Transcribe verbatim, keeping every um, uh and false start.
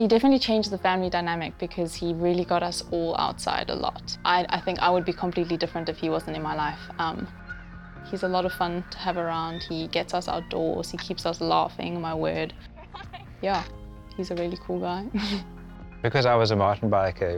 He definitely changed the family dynamic because he really got us all outside a lot. I, I think I would be completely different if he wasn't in my life. Um, he's a lot of fun to have around. He gets us outdoors. He keeps us laughing, my word. Yeah, he's a really cool guy. Because I was a mountain biker,